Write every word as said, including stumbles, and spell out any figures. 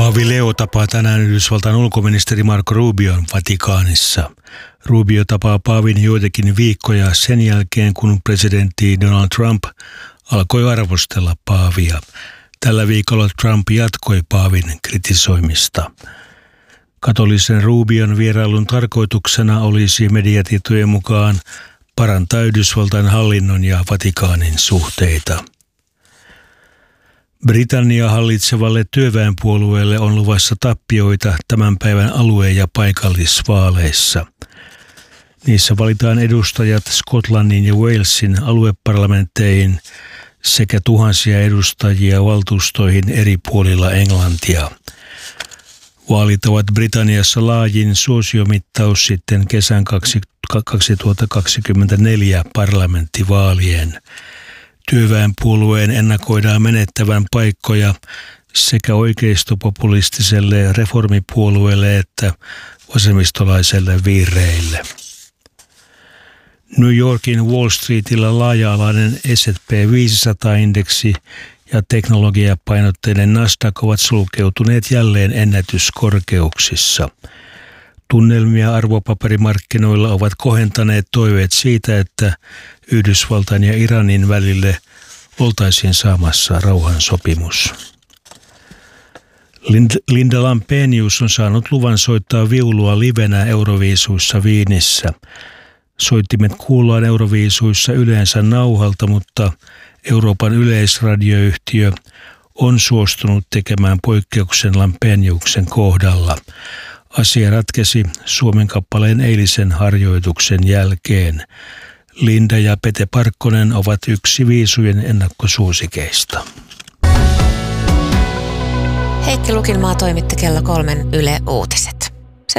Paavi Leo tapaa tänään Yhdysvaltain ulkoministeri Marco Rubion Vatikaanissa. Rubio tapaa paavin joitakin viikkoja sen jälkeen, kun presidentti Donald Trump alkoi arvostella paavia. Tällä viikolla Trump jatkoi paavin kritisoimista. Katolisen Rubion vierailun tarkoituksena olisi mediatietojen mukaan parantaa Yhdysvaltain hallinnon ja Vatikaanin suhteita. Britannia hallitsevalle työväenpuolueelle on luvassa tappioita tämän päivän alue- ja paikallisvaaleissa. Niissä valitaan edustajat Skotlannin ja Walesin alueparlamentteihin sekä tuhansia edustajia valtuustoihin eri puolilla Englantia. Vaalit ovat Britanniassa laajin suosiomittaus sitten kesän kaksituhattakaksikymmentäneljä parlamenttivaalien. Työväenpuolueen ennakoidaan menettävän paikkoja sekä oikeistopopulistiselle reformipuolueelle että vasemmistolaiselle vihreille. New Yorkin Wall Streetillä laaja-alainen S and P viisisataa-indeksi ja teknologiapainotteinen Nasdaq ovat sulkeutuneet jälleen ennätyskorkeuksissa. Tunnelmia arvopaperimarkkinoilla ovat kohentaneet toiveet siitä, että Yhdysvaltain ja Iranin välille oltaisiin saamassa rauhansopimus. Linda Lampenius on saanut luvan soittaa viulua livenä Euroviisuissa Viinissä. Soittimet kuullaan Euroviisuissa yleensä nauhalta, mutta Euroopan yleisradioyhtiö on suostunut tekemään poikkeuksen Lampeniuksen kohdalla. Asia ratkesi Suomen kappaleen eilisen harjoituksen jälkeen. Linda ja Pete Parkkonen ovat yksi viisujen ennakkosuosikeista. Heikki Lukinmaa toimitti kello kolmen Yle Uutiset.